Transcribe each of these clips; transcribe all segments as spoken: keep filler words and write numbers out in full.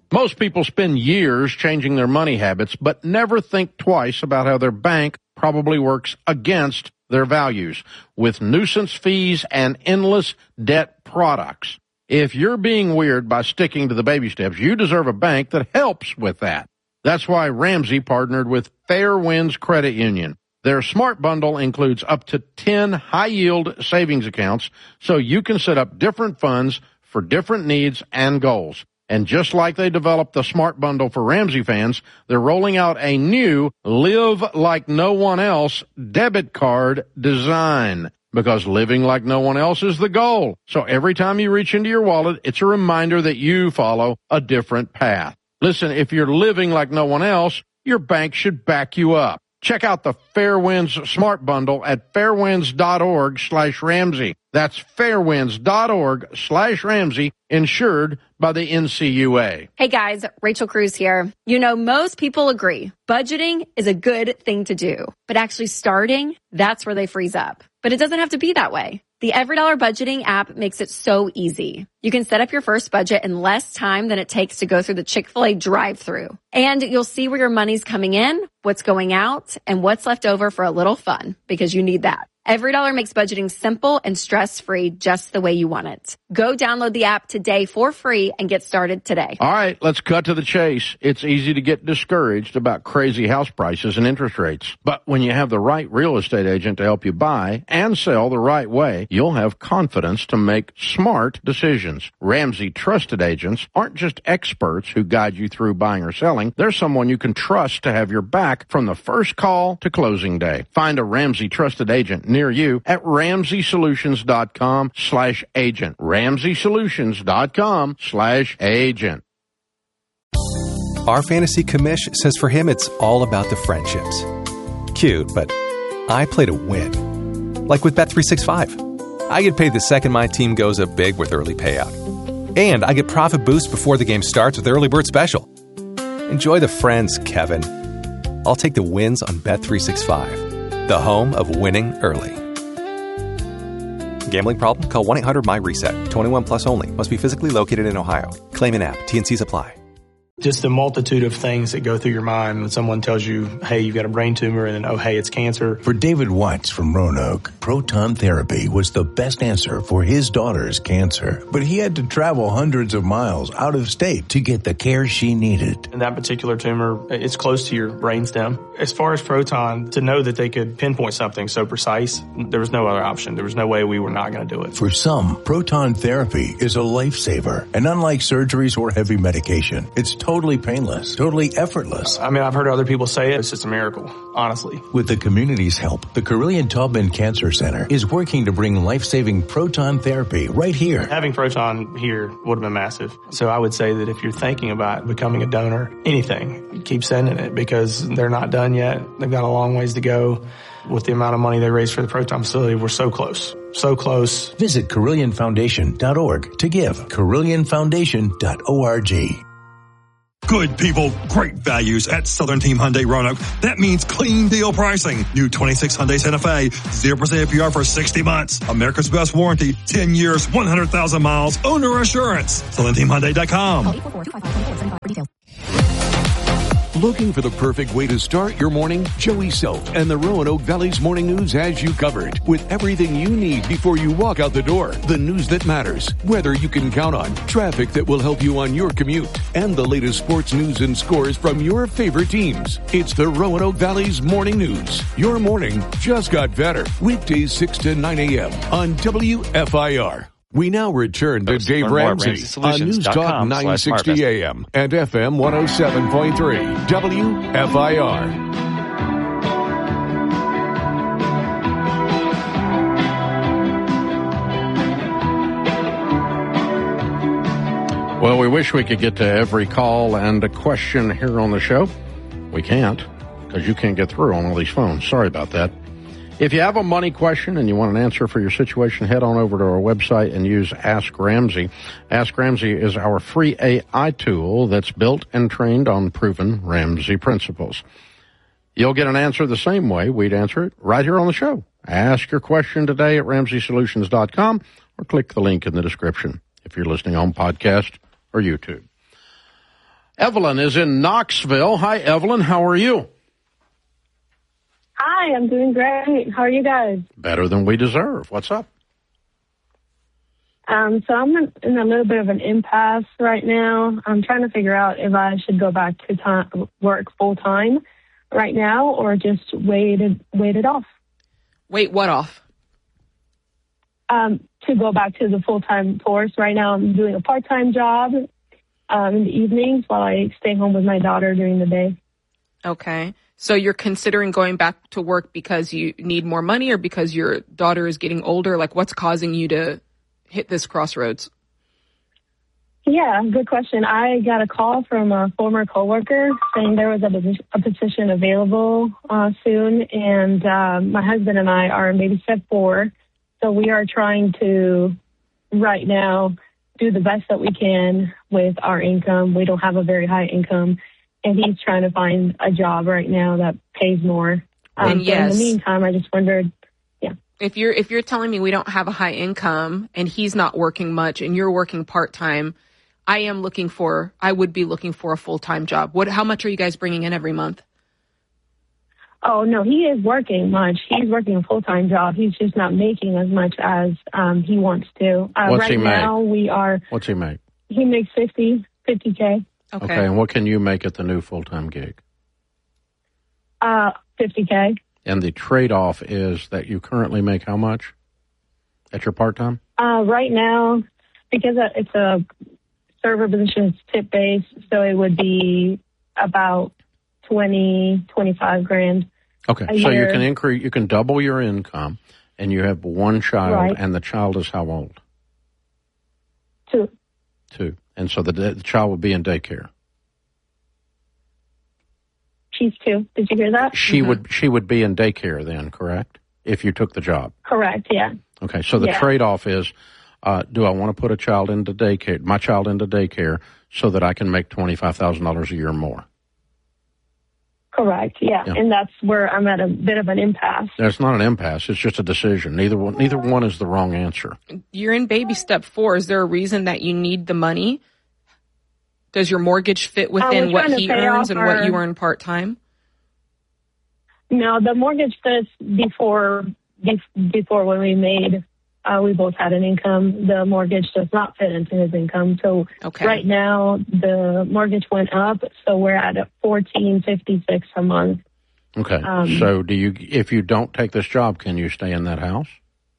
Most people spend years changing their money habits, but never think twice about how their bank probably works against their values with nuisance fees and endless debt products. If you're being weird by sticking to the baby steps, you deserve a bank that helps with that. That's why Ramsey partnered with Fair Winds Credit Union. Their Smart Bundle includes up to ten high-yield savings accounts, so you can set up different funds for different needs and goals. And just like they developed the Smart Bundle for Ramsey fans, they're rolling out a new Live Like No One Else debit card design. Because living like no one else is the goal. So every time you reach into your wallet, it's a reminder that you follow a different path. Listen, if you're living like no one else, your bank should back you up. Check out the Fairwinds Smart Bundle at fairwinds.org slash Ramsey. That's fairwinds.org slash Ramsey, insured by the N C U A. Hey guys, Rachel Cruz here. You know, most people agree budgeting is a good thing to do, but actually starting, that's where they freeze up. But it doesn't have to be that way. The EveryDollar budgeting app makes it so easy. You can set up your first budget in less time than it takes to go through the Chick-fil-A drive-thru. And you'll see where your money's coming in, what's going out, and what's left over for a little fun, because you need that. EveryDollar makes budgeting simple and stress-free, just the way you want it. Go download the app today for free and get started today. All right, let's cut to the chase. It's easy to get discouraged about crazy house prices and interest rates. But when you have the right real estate agent to help you buy and sell the right way, you'll have confidence to make smart decisions. Ramsey Trusted Agents aren't just experts who guide you through buying or selling. They're someone you can trust to have your back from the first call to closing day. Find a Ramsey Trusted Agent near you at ramseysolutions.com slash agent. ramseysolutions.com slash agent. Our fantasy commish says for him it's all about the friendships. Cute, but I play to win. Like with Bet three sixty-five. I get paid the second my team goes up big with early payout. And I get profit boost before the game starts with Early Bird Special. Enjoy the friends, Kevin. I'll take the wins on Bet three sixty-five, the home of winning early. Gambling problem? Call one eight hundred M Y reset. twenty-one plus only. Must be physically located in Ohio. Claim an app. T N Cs apply. Just the multitude of things that go through your mind when someone tells you, hey, you've got a brain tumor, and then, oh, hey, it's cancer. For David Watts from Roanoke, proton therapy was the best answer for his daughter's cancer. But he had to travel hundreds of miles out of state to get the care she needed. And that particular tumor, it's close to your brainstem. As far as proton, to know that they could pinpoint something so precise, there was no other option. There was no way we were not going to do it. For some, proton therapy is a lifesaver. And unlike surgeries or heavy medication, it's totally painless, totally effortless. I mean, I've heard other people say it. It's just a miracle, honestly. With the community's help, the Carillion Taubman Cancer Center is working to bring life-saving proton therapy right here. Having proton here would have been massive. So I would say that if you're thinking about becoming a donor, anything, keep sending it, because they're not done yet. They've got a long ways to go. With the amount of money they raised for the proton facility, we're so close. So close. Visit Carillion Foundation dot org to give. Carillion Foundation dot org. Good people, great values at Southern Team Hyundai Roanoke. That means clean deal pricing. New twenty-six Hyundai Santa Fe, zero percent A P R for sixty months. America's best warranty, ten years, one hundred thousand miles, owner assurance. Southern Team Hyundai dot com. Looking for the perfect way to start your morning? Joey Self and the Roanoke Valley's Morning News has you covered with everything you need before you walk out the door. The news that matters, weather you can count on, traffic that will help you on your commute, and the latest sports news and scores from your favorite teams. It's the Roanoke Valley's Morning News. Your morning just got better. Weekdays six to nine a.m. on W F I R. We now return to Dave Ramsey on News Talk nine sixty A M and F M one oh seven point three W F I R. Well, we wish we could get to every call and a question here on the show. We can't, because you can't get through on all these phones. Sorry about that. If you have a money question and you want an answer for your situation, head on over to our website and use Ask Ramsey. Ask Ramsey is our free A I tool that's built and trained on proven Ramsey principles. You'll get an answer the same way we'd answer it right here on the show. Ask your question today at ramsey solutions dot com or click the link in the description if you're listening on podcast or YouTube. Evelyn is in Knoxville. Hi, Evelyn. How are you? Hi, I'm doing great. How are you guys? Better than we deserve. What's up? Um, so I'm in a little bit of an impasse right now. I'm trying to figure out if I should go back to time, work full time right now or just wait it, wait it off. Wait, what off? Um, to go back to the full-time force. Right now I'm doing a part-time job um, in the evenings while I stay home with my daughter during the day. Okay. So you're considering going back to work because you need more money or because your daughter is getting older? Like, what's causing you to hit this crossroads? Yeah, good question. I got a call from a former coworker saying there was a, a position available uh, soon, and uh, my husband and I are in baby step four, so we are trying to, right now, do the best that we can with our income. We don't have a very high income, and he's trying to find a job right now that pays more. Um, and yes. So in the meantime, I just wondered, yeah. If you're if you're telling me we don't have a high income and he's not working much and you're working part-time, I am looking for, I would be looking for a full-time job. What, how much are you guys bringing in every month? Oh, no, he is working much. He's working a full-time job. He's just not making as much as um, he wants to. Uh, What's right he make? now, we are. What's he make? He makes fifty, fifty K. Okay. Okay, and what can you make at the new full-time gig? Uh, fifty K. And the trade-off is that you currently make how much at your part-time? Uh, right now, because it's a server position, it's tip-based, so it would be about twenty, twenty-five grand. Okay, a so year. you can increase, you can double your income, and you have one child, Right. and the child is how old? Two. Two. And so the, the child will be in daycare. She's two. Did you hear that? She Mm-hmm. would she would be in daycare then, correct? If you took the job. Correct, yeah. Okay, so the Yeah. trade-off is, uh, do I want to put a child into daycare, my child into daycare, so that I can make twenty-five thousand dollars a year more? Correct, yeah. Yeah. And that's where I'm at a bit of an impasse. It's not an impasse. It's just a decision. Neither one, neither one is the wrong answer. You're in baby step four. Is there a reason that you need the money? Does your mortgage fit within we're what trying to he pay earns off and what our- you earn part-time? No, the mortgage fits before bef- before when we made, uh, we both had an income. The mortgage does not fit into his income. So Okay. right now the mortgage went up, so we're at fourteen fifty six a month. Okay. Um, so do you, if you don't take this job, can you stay in that house?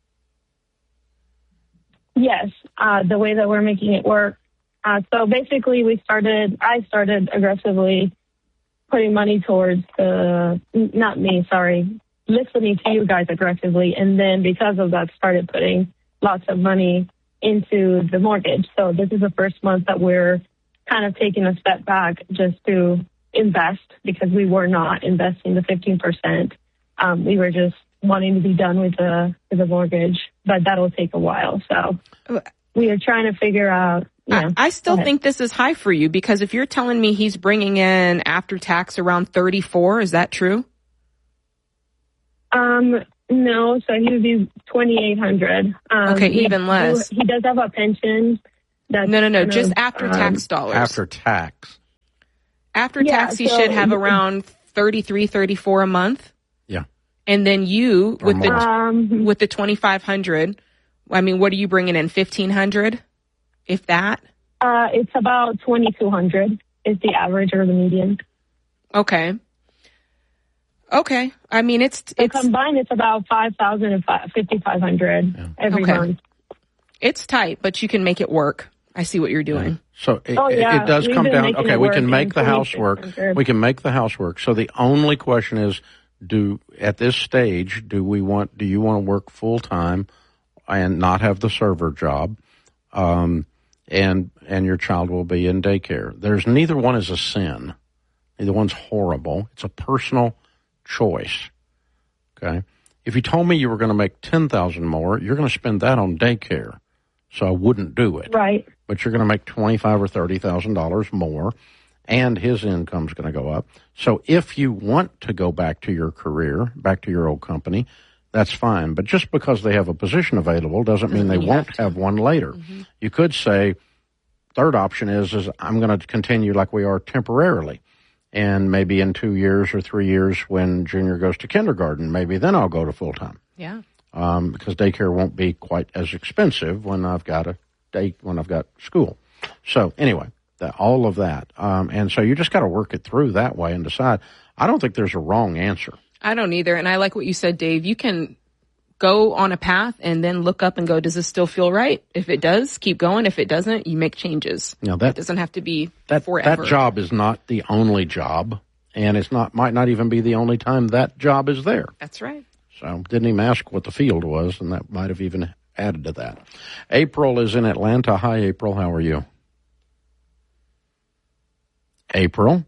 Yes, uh, the way that we're making it work. Uh, so basically, we started. I started aggressively putting money towards the. Not me, sorry. Listening to you guys aggressively, and then because of that, started putting lots of money into the mortgage. So this is the first month that we're kind of taking a step back just to invest because we were not investing the fifteen percent. Um, we were just wanting to be done with the with the mortgage, but that'll take a while. So we are trying to figure out. You know, I, I still go ahead. think this is high for you because if you're telling me he's bringing in after tax around thirty-four, is that true? Um, no, so he would be twenty-eight hundred. Um, Okay, he- even less. He, he does have a pension. That's No, no, no, kind just of, after um, tax dollars. After tax. After Yeah, tax, he so- should have around thirty-three, thirty-four a month. Yeah. And then you, Or with the more. Um, with the twenty-five hundred, I mean, what are you bringing in, fifteen hundred, if that? uh, it's about twenty-two hundred is the average or the median. Okay. Okay. I mean, it's So it's combined, it's about five thousand and fifty-five hundred Yeah. every Okay. month. it's tight, but you can make it work. I see what you're doing. So it, Oh, yeah. it does We've come been down. making Okay, it we work can make in the house work. twenty-six hundred. We can make the house work. So the only question is, do at this stage, do we want? Do you want to work full time and not have the server job? Um, and and your child will be in daycare. There's neither one is a sin. Neither one's horrible. It's a personal choice. Okay. If you told me you were going to make ten thousand more, you're going to spend that on daycare. So I wouldn't do it. Right. But you're going to make twenty-five or thirty thousand dollars more, and his income's going to go up. So if you want to go back to your career, back to your old company, that's fine. But just because they have a position available doesn't mean they mean you won't have to. have one later. You could say, third option is, is I'm going to continue like we are temporarily. And maybe in two years or three years when Junior goes to kindergarten, maybe then I'll go to full-time. Yeah. Um, because daycare won't be quite as expensive when I've got a day, when I've got school. So anyway, that, all of that. Um, and so you just got to work it through that way and decide. I don't think there's a wrong answer. I don't either. And I like what you said, Dave. You can go on a path and then look up and go, does this still feel right? If it does, keep going. If it doesn't, you make changes. Now that it doesn't have to be that, forever. That job is not the only job, and it's not might not even be the only time that job is there. That's right. So didn't even ask what the field was, and that might have even added to that. April is in Atlanta. Hi, April. How are you? April?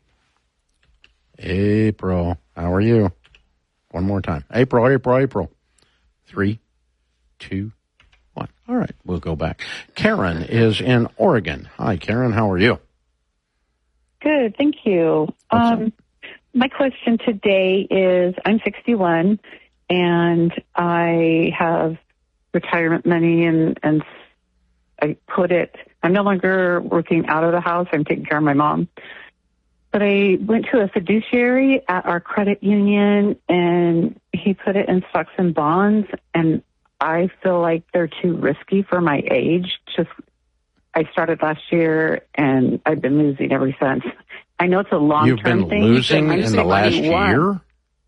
April. How are you? One more time. April, April, April. Three, two, one. All right, we'll go back. Karen is in Oregon. Hi, Karen. How are you? Good, thank you. Um, my question today is, I'm sixty-one, and I have retirement money, and, and I put it, I'm no longer working out of the house. I'm taking care of my mom. But I went to a fiduciary at our credit union, and he put it in stocks and bonds, and I feel like they're too risky for my age. Just, I started last year, and I've been losing ever since. I know it's a long-term thing. You've been losing in the last year?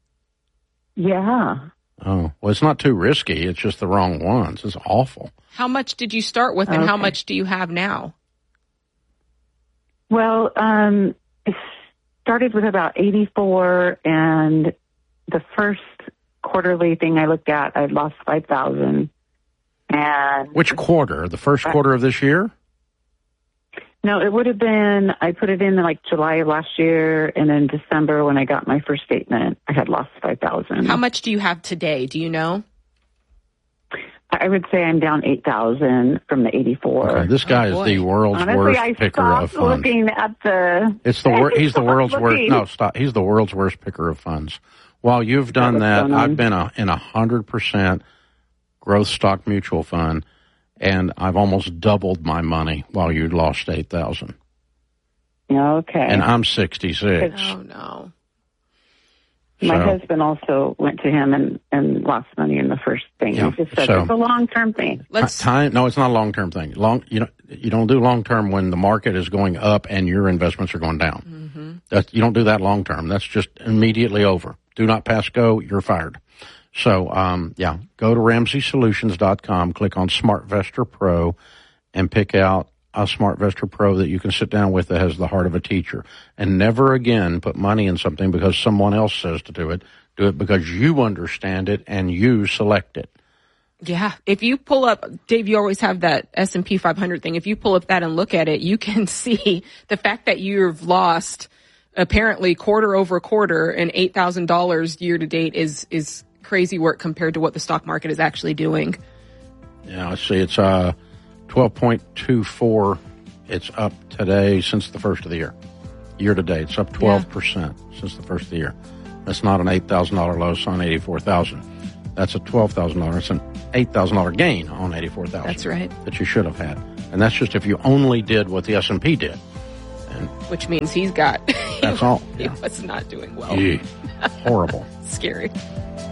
Yeah. Oh, well, it's not too risky. It's just the wrong ones. It's awful. How much did you start with, and Okay. how much do you have now? Well, um... I started with about eighty-four, and the first quarterly thing I looked at, I lost five thousand. And which quarter? The first quarter of this year? No, it would have been, I put it in like July of last year, and then December when I got my first statement, I had lost five thousand. How much do you have today? Do you know? I would say I'm down eight thousand from the eighty-four. Okay, this guy oh, is the world's Honestly, worst I picker of funds. looking at the. It's the wor- he's the world's worst. looking. No, stop. He's the world's worst picker of funds. While you've done that, going I've on? been a, in a hundred percent growth stock mutual fund, and I've almost doubled my money while you lost eight thousand. Okay. And I'm sixty-six. Oh no. My So- husband also went to him and, and lost money in the first thing. Yeah, He just said so- it's a long-term thing. Let's. Time? No, it's not a long-term thing. Long, you know, you don't do long-term when the market is going up and your investments are going down. Mm-hmm. That, you don't do that long-term. That's just immediately over. Do not pass go. You're fired. So, um, yeah, go to Ramsey Solutions dot com, click on SmartVestor Pro, and pick out a SmartVestor Pro that you can sit down with that has the heart of a teacher. And never again put money in something because someone else says to do it. Do it because you understand it and you select it. Yeah. If you pull up, Dave, you always have that S and P five hundred thing. If you pull up that and look at it, you can see the fact that you've lost apparently quarter over quarter and eight thousand dollars year to date is, is crazy work compared to what the stock market is actually doing. Yeah, I see. It's uh, twelve point two four. It's up today since the first of the year. Year to date, it's up twelve percent since the first of the year. That's not an eight thousand dollars loss on eighty-four thousand dollars. That's a twelve thousand dollars. It's an eight thousand dollars gain on eighty-four thousand dollars. That's right. That you should have had. And that's just if you only did what the S and P did. And Which means he's got. that's all. He Yeah. was not doing well. Gee, horrible. Scary.